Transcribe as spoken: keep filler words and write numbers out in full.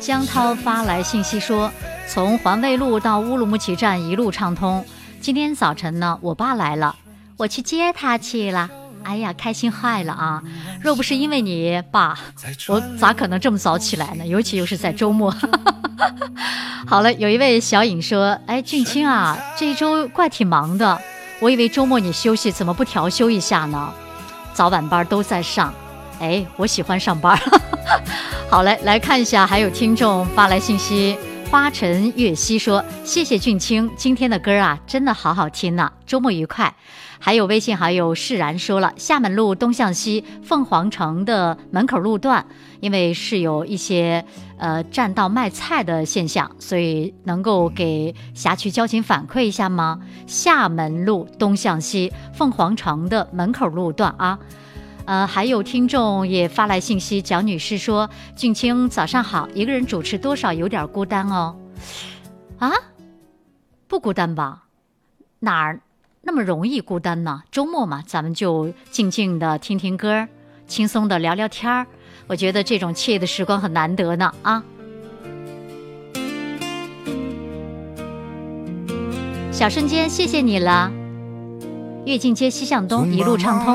江涛发来信息说，从环卫路到乌鲁木齐站一路畅通。今天早晨呢，我爸来了，我去接他去了。哎呀，开心坏了啊！若不是因为你爸，我咋可能这么早起来呢？尤其又是在周末。好了，有一位小颖说，哎，俊清啊，这一周怪挺忙的，我以为周末你休息，怎么不调休一下呢？早晚班都在上，哎，我喜欢上班。好嘞，来看一下，还有听众发来信息，花尘月夕说，谢谢俊清，今天的歌啊，真的好好听呢，周末愉快。还有微信好友释然说了，厦门路东向西凤凰城的门口路段，因为是有一些呃占道卖菜的现象，所以能够给辖区交警反馈一下吗？厦门路东向西凤凰城的门口路段啊。呃，还有听众也发来信息，蒋女士说，俊清早上好，一个人主持多少有点孤单哦。啊，不孤单吧？哪儿那么容易孤单呢？周末嘛，咱们就静静的听听歌，轻松的聊聊天儿。我觉得这种惬意的时光很难得呢啊！小瞬间，谢谢你了。越境街西向东一路畅通。